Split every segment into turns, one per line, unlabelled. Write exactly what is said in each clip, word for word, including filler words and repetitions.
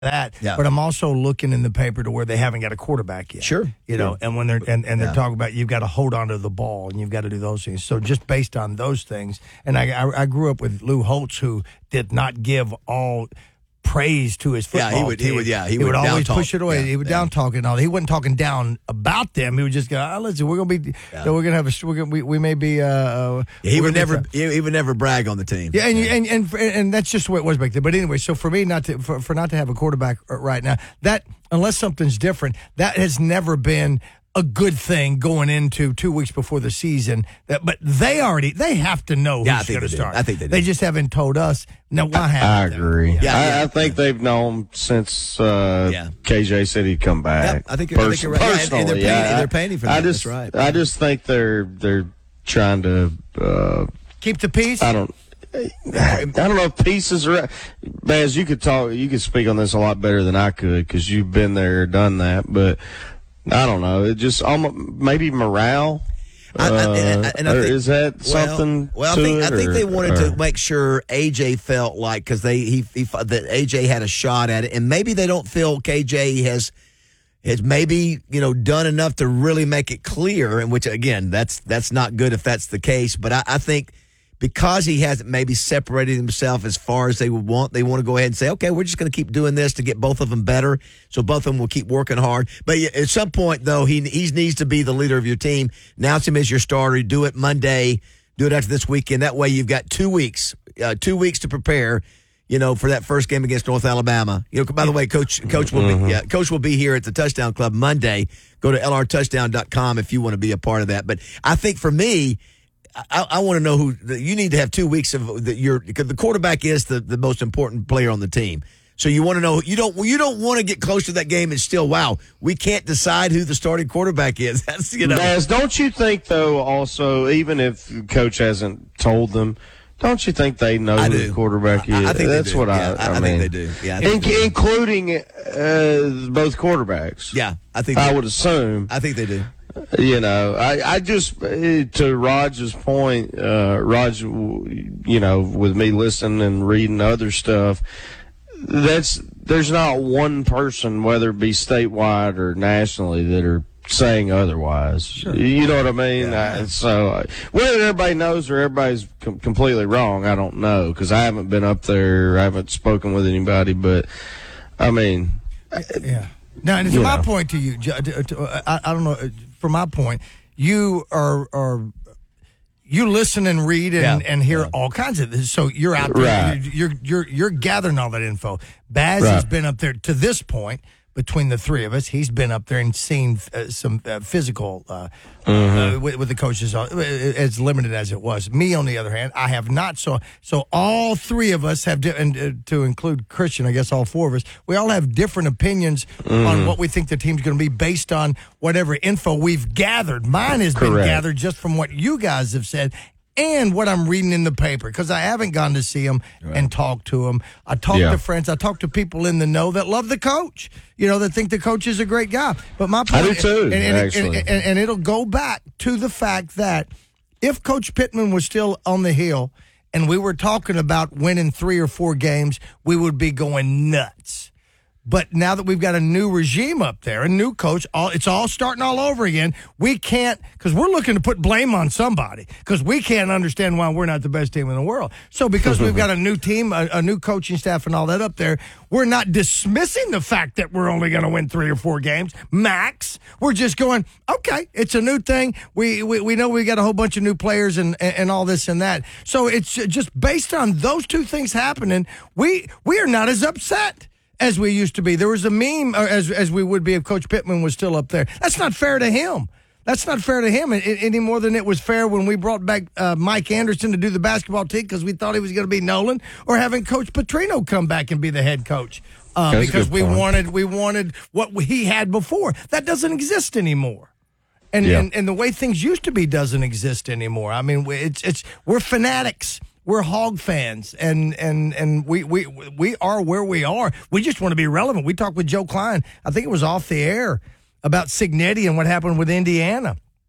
that,
yeah.
but I'm also looking in the paper to where they haven't got a quarterback yet.
Sure.
You know, and when they're and, and they're
yeah.
talking about you've got to hold on to the ball and you've got to do those things. So just based on those things, and I I, I grew up with Lou Holtz, who did not give all praise to his football
yeah, he would,
team.
He would, yeah, he,
he
would,
would always
down-talk.
push it away.
Yeah,
he would
yeah.
down talk and all. He wasn't talking down about them. He would just go, oh, "Listen, we're gonna be,
yeah.
we're gonna have a, we're gonna, we, we may be." Uh, uh,
yeah, he would never, he, he would never brag on the team.
Yeah, and, yeah. and and and and that's just the way it was back then. But anyway, so for me not to for, for not to have a quarterback right now, that unless something's different, that has never been a good thing going into two weeks before the season. That, but they already they have to know
yeah,
who's going to start.
I think they do.
They just haven't told us. Now, why haven't
I
they?
agree.
Yeah,
I,
yeah.
I think they've known since uh,
yeah.
K J said he'd come back.
Yep, I think you're, I think you're right. Yeah, and, and they're paying,
yeah,
and they're paying for that.
I just,
That's right.
I just think they're they're trying to uh,
Keep the peace.
I don't. I don't know if pieces are. Baz, you could talk. You could speak on this a lot better than I could because you've been there, done that. But I don't know. It just almost maybe morale.
I, I, and, I, and I
uh,
think,
is that
well,
something?
Well,
to
I think
it,
I think
or,
they wanted
or?
to make sure A J felt like because they he, he that A J had a shot at it, and maybe they don't feel K J has has maybe you know done enough to really make it clear. And which again, that's that's not good if that's the case. But I, I think. Because he hasn't maybe separated himself as far as they would want, they want to go ahead and say, okay, we're just going to keep doing this to get both of them better, so both of them will keep working hard. But at some point, though, he he needs to be the leader of your team. Announce him as your starter. Do it Monday. Do it after this weekend. That way you've got two weeks, uh, two weeks to prepare, you know, for that first game against North Alabama. You know, by the way, Coach Coach will
mm-hmm.
be yeah, Coach will be here at the Touchdown Club Monday. Go to L R touchdown dot com if you want to be a part of that. But I think for me, I, I want to know who you need to have two weeks of the, your because the quarterback is the, the most important player on the team. So you want to know you don't you don't want to get close to that game and still wow we can't decide who the starting quarterback is. That's you know.
Baz, don't you think though? Also, even if Coach hasn't told them, don't you think they know
I
who
do.
the quarterback is?
I, I think
that's
they do.
what
yeah,
I,
I,
I,
I
mean.
think they do. Yeah, I
In,
think they do.
including uh, both quarterbacks.
Yeah, I think
I
they,
would assume.
I think they do.
You know, I, I just, to Raj's point, uh, Raj, you know, with me listening and reading other stuff, that's, there's not one person, whether it be statewide or nationally, that are saying otherwise. Sure. You know what I mean?
Yeah.
I, so, whether everybody knows or everybody's com- completely wrong, I don't know, because I haven't been up there, I haven't spoken with anybody, but, I mean.
Yeah. Now, and to
You
my
know.
point to you, Ju- to- to- I, I don't know, from my point, you are are you listen and read and,
Yeah.
and hear
Yeah.
all kinds of this. So you're out there,
Right.
you're you're you're gathering all that info. Baz has
Right.
been up there to this point. Between the three of us, he's been up there and seen uh, some uh, physical uh,
Mm-hmm.
uh, with, with the coaches, uh, as limited as it was. Me, on the other hand, I have not. So, so all three of us have, di- and uh, to include Christian, I guess all four of us, we all have different opinions
Mm-hmm.
on what we think the team's going to be based on whatever info we've gathered. Mine has been
Correct.
gathered just from what you guys have said. And what I'm reading in the paper, because I haven't gone to see them right. and talk to them. I talk
Yeah.
to friends. I talk to people in the know that love the coach. You know, that think the coach is a great guy. But my point,
I do too,
and, and,
actually.
and, and, and it'll go back to the fact that if Coach Pittman was still on the hill and we were talking about winning three or four games, we would be going nuts. But now that we've got a new regime up there, a new coach, all it's all starting all over again. We can't, because we're looking to put blame on somebody, because we can't understand why we're not the best team in the world. So because we've got a new team, a, a new coaching staff and all that up there, we're not dismissing the fact that we're only going to win three or four games, max. We're just going, okay, it's a new thing. We we, we know we got a whole bunch of new players and, and, and all this and that. So it's just based on those two things happening, we we are not as upset as we used to be. There was a meme, or as as we would be if Coach Pittman was still up there. That's not fair to him. That's not fair to him any more than it was fair when we brought back uh, Mike Anderson to do the basketball team because we thought he was going to be Nolan, or having Coach Petrino come back and be the head coach uh, because we
point.
wanted we wanted what he had before. That doesn't exist anymore. And,
Yeah.
and and the way things used to be doesn't exist anymore. I mean, it's it's we're fanatics. We're Hog fans, and and and we we we are where we are. We just want to be relevant. We talked with Joe Klein. I think it was off the air about Cignetti and what happened with Indiana.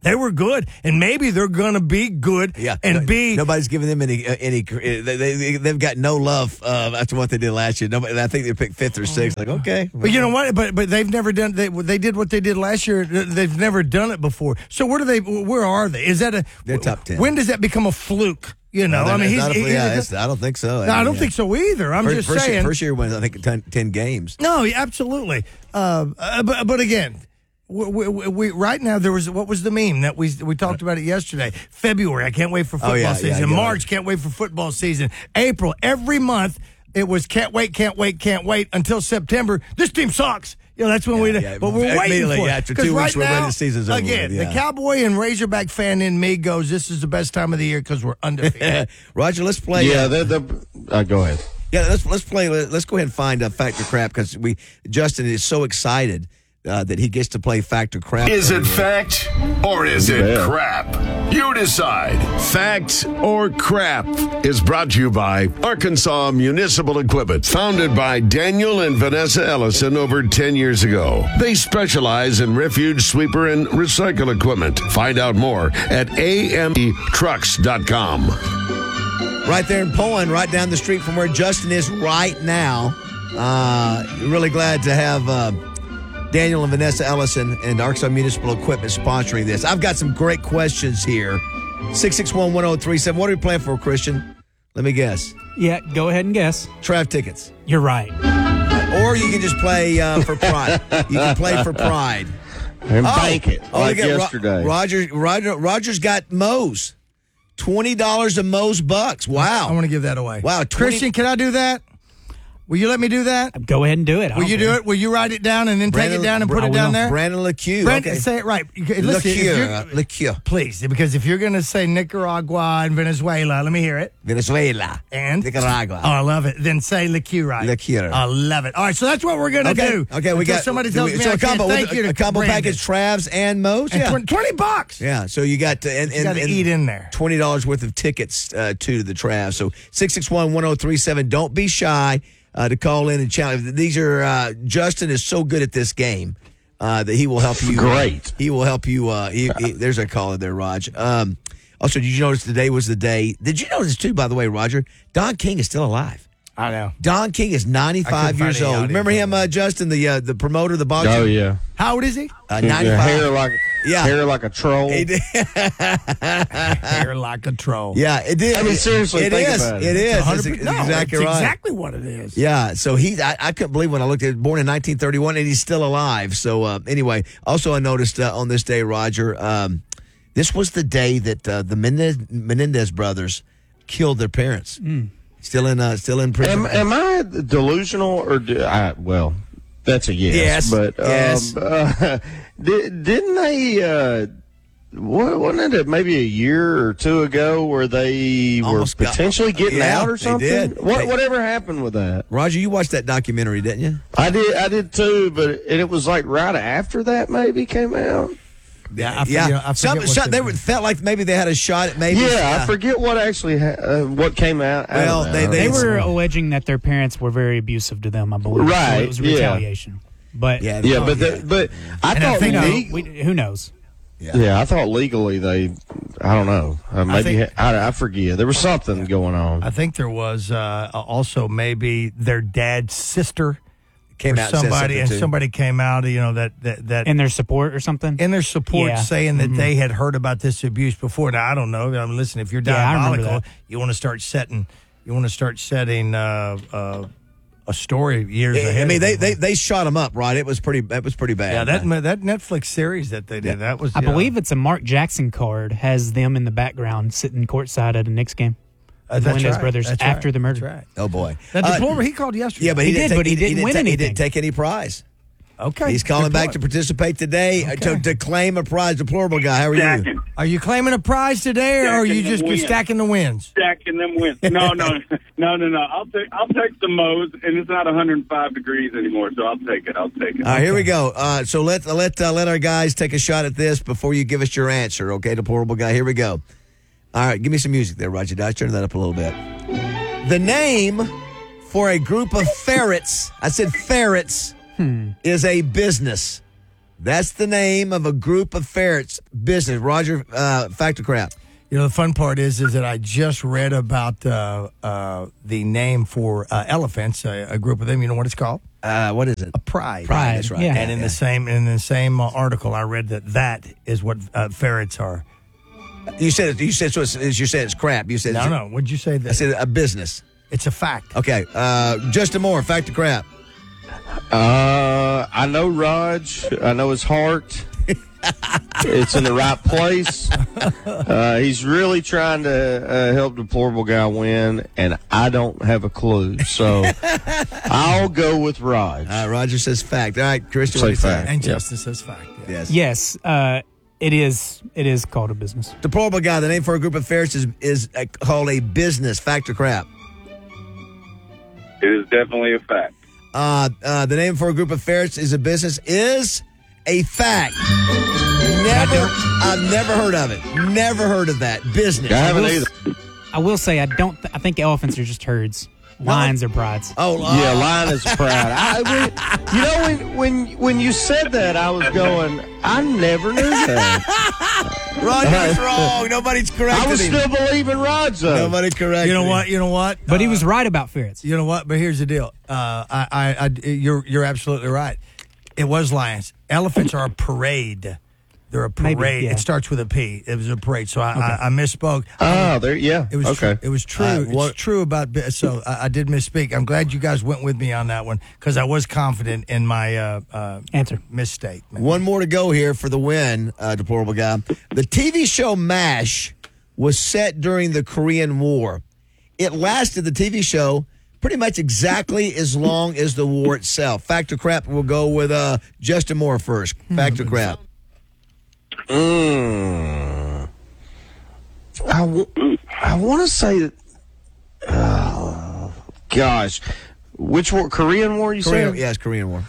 They were good, and maybe they're going to be good
Yeah,
and
no,
be.
Nobody's giving them any uh, any. They, they they've got no love uh, after what they did last year. Nobody, I think they picked fifth or sixth. Like okay,
But you know what? But but they've never done. They they did what they did last year. They've never done it before. So where do they? Where are they? Is that a?
They're top ten.
When does that become a fluke? You know,
No,
I mean,
it's
he's.
not a-
he-
yeah,
he's-
it's- I don't think so.
no, I don't
yeah.
think so either. I'm
First,
just
first
saying.
Year, first year wins, I think, ten, ten games.
No, yeah, absolutely. Uh, uh, but but again, we, we, we right now there was what was the meme that we we talked about it yesterday. February, I can't wait for football
Oh, yeah, yeah,
season.
yeah.
March, can't wait for football season. April, every month it was can't wait, can't wait, can't wait until September. This team sucks. You know, that's when
Yeah,
we.
yeah.
But we're waiting
Immediately
for it.
after
'Cause
two weeks,
right
we're ready,
now,
the season's over
again,
with, yeah.
the Cowboy and Razorback fan in me goes, "This is the best time of the year because we're undefeated."
Roger, let's play.
Yeah,
uh,
the, the, uh, go ahead.
Yeah, let's let's play. Let's go ahead and find uh, Factor Crap because we Justin is so excited uh, that he gets to play Factor Crap.
Is it fact or is it
Yeah.
crap? You decide. Fact or crap is brought to you by Arkansas Municipal Equipment, founded by Daniel and Vanessa Ellison over ten years ago. They specialize in refuge, sweeper, and recycle equipment. Find out more at a m e trucks dot com.
Right there in Poland, right down the street from where Justin is right now. Uh, really glad to have uh, Daniel and Vanessa Ellison and Arkansas Municipal Equipment sponsoring this. I've got some great questions here. six six one, one oh three seven. What are we playing for, Christian? Let me guess.
Yeah, go ahead and guess.
Trav tickets.
You're right.
Or you can just play uh, for pride. You can play for pride.
And bank it
oh,
like
look at Ro-
yesterday.
Roger, Roger, Roger's got Moe's. twenty dollars a Moe's Bucks. Wow.
I want to give that away.
Wow, twenty
Christian, can I do that? Will you let me do that?
Go ahead and do it. I
Will
don't
you do
care.
it? Will you write it down and then take it down and put
I
it down
will.
there?
Brandon LeCue.
Brandon,
okay.
say it right. You- Listen, if you're-
LeCue. LeCue.
please, because if you're going to say Nicaragua and Venezuela, let me hear it.
Venezuela.
And
Nicaragua.
Oh, I love it. Then say liqueur right.
Liqueur.
I love it. All right, so that's what we're going to
Okay.
do.
Okay, we
Until
got
somebody tells
we,
me
so
I
a combo,
can't thank you
a
to
combo
Brandon.
package, Travs and Moe's.
And
Yeah.
tw- twenty bucks.
Yeah, so you got to, and, and,
You got to
and
eat in there.
twenty dollars worth of tickets uh, to the Travs. So six six one, one oh three seven. Don't be shy uh, to call in and challenge. These are uh, Justin is so good at this game uh, that he will help you.
Great.
He will help you. Uh, he, he, there's a caller there, Raj. Um, also, did you notice today was the day? Did you notice too? By the way, Roger, Don King is still alive.
I know.
Don King is ninety-five
find
years
any
old.
audio
Remember him, uh, Justin, the uh, the promoter, the boxer.
Oh yeah,
How old is he?
uh,
Yeah,
ninety-five.
hair like
Yeah.
hair like a troll.
He did.
Hair like a troll.
Yeah, it did.
I mean, seriously,
it
think
is.
about it.
It is.
one
It's,
hundred
it's
percent. No,
exactly
it's
right.
exactly what it is.
Yeah, so he, I, I couldn't believe when I looked at it, born in nineteen thirty-one, and he's still alive. So uh, anyway, also I noticed uh, on this day, Roger, um, this was the day that uh, the Menendez, Menendez brothers killed their parents. Still in, uh, still in prison.
Am, am I delusional or do I? Well, that's a yes.
Yes,
But um,
yes.
Uh, did, didn't they? Uh, wa- wasn't it maybe a year or two ago where they
Almost
were
got-
potentially getting
yeah,
out or
they
something?
did.
What,
They-
whatever happened with that?
Roger, you watched that documentary, didn't you?
I did. I did too. But and it was like right after that maybe came out.
Yeah, I forget,
yeah,
I forget
some,
what
some,
the-
they were, felt like maybe they had a shot at maybe.
Yeah,
uh,
I forget what actually ha- uh, what came out. out
Well,
of
they-
that.
They
It's-
were alleging that their parents were very abusive to them, I believe. So
Right,
it was
yeah.
retaliation. But
Yeah,
Yeah,
oh,
but
yeah.
the, but I
And I
thought
think-
you know,
leg-
we, who knows?
yeah, I thought legally they. I don't know. Uh, maybe
think-
I, I forget. There was something going on.
I think there was uh, also maybe their dad's sister
came
or
out and said
somebody,
something,
and
too.
somebody came out, you know, that that that
In their support or something?
in their support
Yeah.
saying that
Mhm.
they had heard about this abuse before. Now I don't know. I mean, listen, if you're
Yeah, I remember
diabolical,
that.
you want to start setting, you want to start setting uh, uh, a story years ahead.
I mean,
of
they,
them.
they they shot him up, right? It was pretty. It was pretty bad.
yeah, that that Netflix series that they did, that was.
I
you know,
believe it's a Mark Jackson card, has them in the background sitting courtside at a Knicks game.
uh, that's
Menendez
right,
brothers
that's
after
right,
the murder.
That's right.
Oh boy.
Now,
Uh,
Deplorable, he called yesterday.
yeah, but he,
He
didn't
did,
take,
but he didn't win
ta- He
anything.
didn't take any prize.
okay,
He's calling
good
back
point.
to participate today uh, to,
Okay.
to claim a prize. Deplorable guy. How are you?
Stacking,
Are you claiming a prize today, or are you
Stacking
just
the wins.
stacking the wins?
stacking them wins. No, no, no, no, no. I'll take, I'll take the Moe's, and it's not one hundred five degrees anymore, so I'll take it. I'll take it.
All right, here we go. Uh, so let let uh, let our guys take a shot at this before you give us your answer. Okay, deplorable guy. Here we go. All right, give me some music there, Roger. Dice, turn that up a little bit. The name for a group of ferrets, I said ferrets, is a business. That's the name of a group of ferrets business. Roger, uh, fact or crap?
You know, the fun part is is that I just read about uh, uh, the name for uh, elephants, a, a group of them. You know what it's called?
Uh, what is it?
A pride.
Pride, that's right.
Yeah.
And in
Yeah.
the same in the same uh, article, I read that that is what uh, ferrets are.
You said it, you said so. It's, you said it's crap. You said
No,
it's,
no. What'd you say? That?
I said a business.
It's a fact.
Okay, uh, Justin Moore, fact or crap?
Uh, I know Raj. I know his heart. It's in the right place. Uh, he's really trying to uh, help Deplorable Guy win, and I don't have a clue. So I'll go with Raj.
Uh, Roger says fact. All right, Christian,
Say
what do you say?
fact.
And
Yep.
Justice says fact. Yeah.
Yes.
Yes, uh, it is. It is called a business.
Deplorable Guy, the name for a group of ferrets is, is uh, called a business. Fact or crap?
It is definitely a fact.
Uh, uh, the name for a group of ferrets is a business is a fact. Never, I've never heard of it. Never heard of that business.
I haven't
will
either.
I will say I don't. Th- I think elephants are just herds. Lions are brides.
Oh, uh,
Yeah, lion is proud. I, when, you know, when, when when you said that, I was going, I never knew that.
Roger's wrong. Nobody's correcting
I was
him.
still believing Raj, though.
Nobody corrected
You know
him.
what? You know what?
But he
Uh,
was right about ferrets.
You know what? But here's the deal. Uh, I, I, I, you're, you're absolutely right. It was lions. Elephants are a parade. They're a parade.
Maybe, yeah.
It starts with a P. It was a parade. So I, I, I misspoke.
Oh, there, yeah.
It was
okay.
true. It was true.
Uh,
it's
what-
true about. bi- So I, I did misspeak. I'm glad you guys went with me on that one because I was confident in my uh, uh,
Answer.
mistake.
One more to go here for the win, uh, Deplorable Guy. The T V show MASH was set during the Korean War. It lasted, the T V show, pretty much exactly as long as the war itself. Fact or crap, we'll go with uh, Justin Moore first. Fact or crap?
Mm. I, w- I want to say that. Oh, gosh. Which war? Korean War, you
Korean,
said?
yes, Korean War.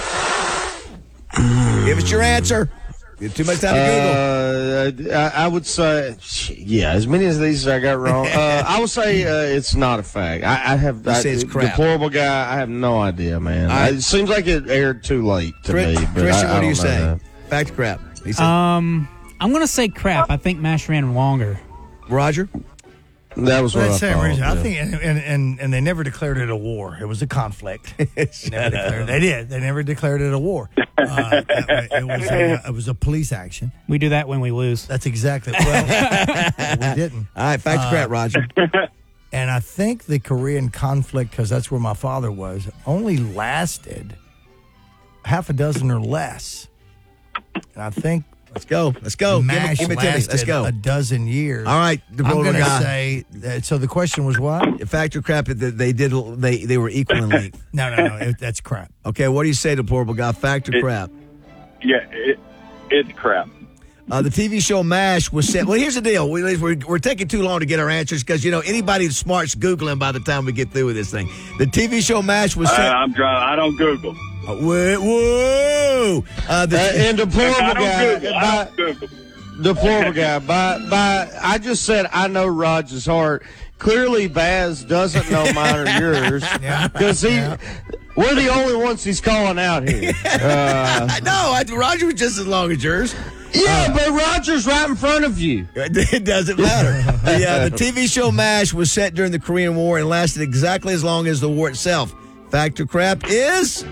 Give us your answer. You have too much time to Google.
Uh, I, I would say, yeah, as many as these I got wrong. Uh, I would say uh, it's not a fact. I, I have.
You
I,
say it's crap.
Deplorable Guy. I have no idea, man.
All right.
It seems like it aired too late to
Chris-
me. But
Christian,
I, I
what do you
don't know
say?
that.
Fact or crap? He said,
Um, I'm gonna say crap. I think MASH ran longer.
Roger?
That was what
Well,
I
that's the same
thought.
reason. I
yeah.
think, and, and, and, and they never declared it a war. It was a conflict. They, never declared, they did. They never declared it a war. Uh, it, was a, it was a police action.
We do that when we lose.
That's exactly well. we didn't.
All right, fact or crap, Roger?
And I think the Korean conflict, because that's where my father was, only lasted half a dozen or less. And I think
Let's go. Let's go. Give,
MASH
it- give it to me.
lasted
Let's go.
a dozen years.
All right,
I'm
Deplorable
going to
Guy.
say that, so the question was what?
Fact or crap that they did they they were equal in length.
No, no, no. It, that's crap.
Okay, what do you say, Deplorable Guy? Fact or
It-
crap?
Yeah, it, it's crap.
Uh, the T V show MASH was set. Well, here's the deal. We, we're, we're taking too long to get our answers because, you know, anybody smart's Googling by the time we get through with this thing. The T V show MASH was
Uh,
set.
I'm driving. I don't Google.
Uh, whoa! whoa. Uh, the,
Uh, and Deplorable
I
Guy.
don't Google. I
by-
don't Google.
Deplorable Guy. By, by, I just said I know Rog's heart. Clearly, Baz doesn't know mine or yours because he. We're the only ones he's calling out here. Uh,
no, I, Roger was just as long as yours.
yeah, but Roger's right in front of you.
It doesn't matter. the, uh, the T V show MASH was set during the Korean War and lasted exactly as long as the war itself. Fact or crap is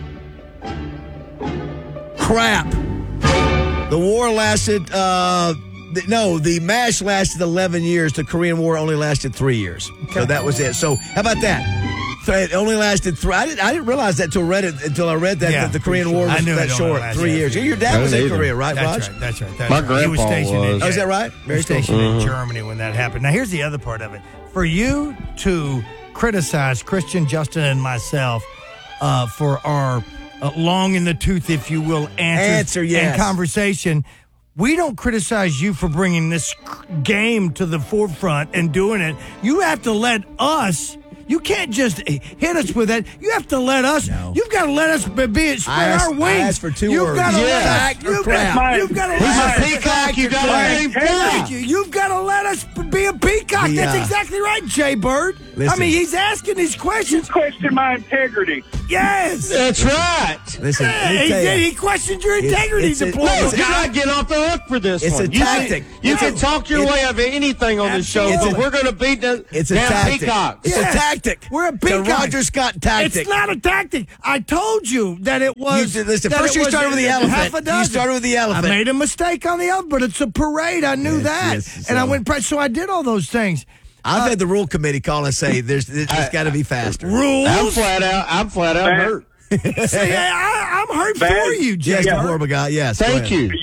crap. The war lasted, uh, th- no, the MASH lasted eleven years. The Korean War only lasted three years. So that was it. So how about that? So it only lasted three. I didn't, I didn't realize that until read it until I read that,
Yeah,
that the Korean War
I
was
knew
that
it only
short,
lasted
three
three
years.
years.
Your dad
I
was in
didn't either.
Korea, right,
That's
Raj?
right. That's right. That's
My
right. He was
grandpa
stationed in.
was.
Oh, is that right?
He
Very
was stationed
stationed.
in Germany when that happened. Now, here's the other part of it. For you to criticize Christian, Justin, and myself uh, for our uh, long in the tooth, if you will, answers
Answer, yes.
and conversation, we don't criticize you for bringing this game to the forefront and doing it. You have to let us. You can't just hit us with it. You have to let us.
No.
You've got to let us be, be spread
I asked-
our
I
wings.
asked for two
you've
words.
Got to
Yeah.
let us.
Fact or
You've
crap?
got, you've got to
He's
let
a
us.
peacock. You got to let him
Thank
fly.
you. You've got to let us be a peacock.
The,
That's
uh,
exactly right, Jay Bird.
listen.
I mean, he's asking these questions.
Question my integrity.
Yes.
That's right.
Listen, let me
he
tell
did.
you.
He questioned your integrity,
it's a-
deployable
it's a-
You're
guy.
not getting off the hook for this
It's
one.
a
You
tactic.
Can, you
No.
can talk your
It-
way out of anything on this show, but
Absolutely.
we're going to beat the
It's a
damn
tactic.
peacocks.
It's
Yes.
a tactic.
We're a
It's a
peacock.
Roger Scott tactic.
It's not a tactic. I told you that it was.
You did- listen,
that
first
it
you
was
started with the
half
elephant.
a
You
dozen.
started with the elephant.
I made a mistake on the elephant, but it's a parade. I knew
Yes,
that,
yes,
and I
so-
went. pre- So I did all those things.
I've had the rule committee call and say there's it's got to be faster.
Rules.
I'm flat out. I'm flat out
Man.
hurt.
See, I, I'm hurt
Bad.
for you,
Yes,
Jay.
the horrible guy. Yes. go
Thank
ahead.
you.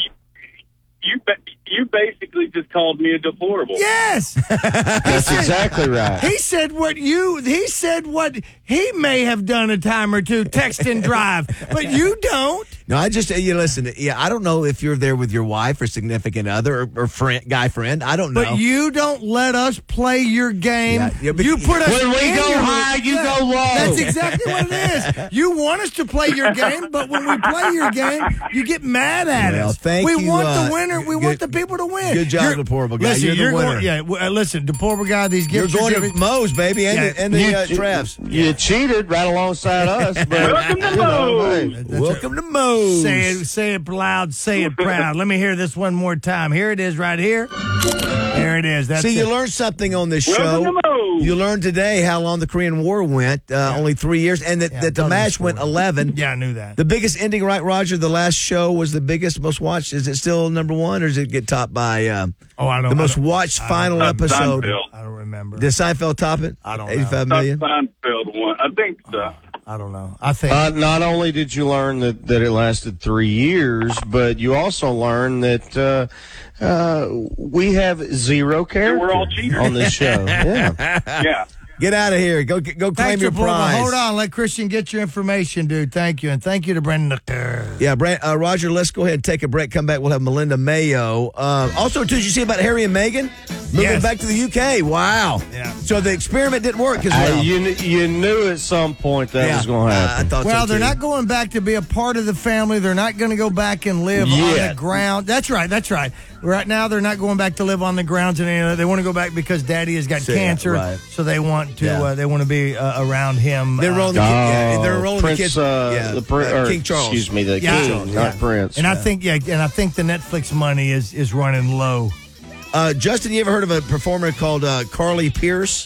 You ba- you basically just called me a deplorable.
Yes.
That's exactly right.
He said what you. He said what he may have done a time or two, text and drive, but you don't.
No, I just you listen. Yeah, I don't know if you're there with your wife or significant other or, or friend, guy friend. I don't know.
But you don't let us play your game.
Yeah, yeah, but-
you put us
When we
in
go
your-
high, you
Yeah,
go low.
That's exactly what it is. You want us to play your game, but when we play your game, you get mad at
Well,
us.
thank
we
you,
want
uh,
the winner. We
good-
want the people to win.
good job,
You're-
deplorable guy.
Listen,
You're the
you're
winner.
going. Yeah, w- uh, listen, deplorable guy. These
You're
gifts.
going
are
to
giving-
Moe's, baby, and
Yeah.
the, and the
You-
uh, Travs.
You cheated right alongside us. But,
Welcome to
you know,
Moe's.
hey.
Welcome to Moe's.
Say it, say it loud, say it proud. Let me hear this one more time. Here it is, right here. There it is. That's
See,
it.
you learned something on this
Welcome
show.
to Moe's.
You learned today how long the Korean War went, uh, only three years, and that,
Yeah,
that the
tell me
match
the
went
story.
eleven.
Yeah, I knew that.
The biggest ending, right, Roger? The last show was the biggest, most watched. Is it still number one, or does it get topped by um,
Oh, I don't.
the
I
most
don't-
watched
I
final
don't-
episode?
Seinfeld.
I don't remember.
Did Seinfeld top it?
I don't know.
eighty-five
Not
million.
Seinfeld one. I think so.
I don't know. I think.
Uh, not only did you learn that, that it lasted three years, but you also learned that uh, uh, we have zero character
we're all cheaters.
on this show. Yeah.
Yeah.
Get out of here. Go go claim
Thanks,
your
Deplorable.
prize.
Hold on. Let Christian get your information, dude. Thank you. And thank you to Brendan.
Yeah, Brand, uh, Roger, let's go ahead and take a break. Come back. We'll have Melinda Mayo. Uh, also, too, did you see about Harry and Meghan? Moving
Yes.
back to the U K. Wow.
Yeah.
So the experiment didn't work as
I-
well.
you, kn- you knew at some point that
Yeah.
was going to
Uh, I
happen.
thought
Well,
so,
they're
too.
not going back to be a part of the family. They're not going to go back and live on
Yet.
the ground. That's right. That's right. Right now, they're not going back to live on the grounds and any of that. They want to go back because Daddy has got
So, yeah,
cancer,
right.
so they want to.
Yeah.
Uh, they want to be uh, around him.
They're
uh,
rolling the kid, yeah,
Oh,
they're rolling
Prince,
the kids.
uh,
yeah,
the prin-
uh,
or,
King Charles.
Excuse me, the
Yeah.
king,
Yeah.
not Prince.
And I think, yeah, and I think the Netflix money is is running low.
Uh, Justin, you ever heard of a performer called uh, Carly Pierce?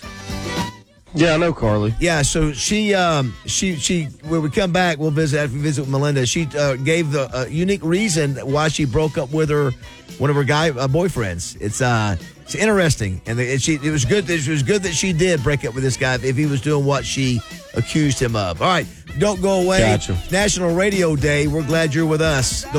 yeah, I know Carly.
Yeah, so she, um, she, she. When we come back, we'll visit after we visit with Melinda. She uh, gave the uh, unique reason why she broke up with her, one of her guy uh, boyfriends. It's uh, it's interesting, and the, and she. It was good. It was good that she did break up with this guy if he was doing what she accused him of. All right, don't go away.
Gotcha.
National Radio Day. We're glad you're with us.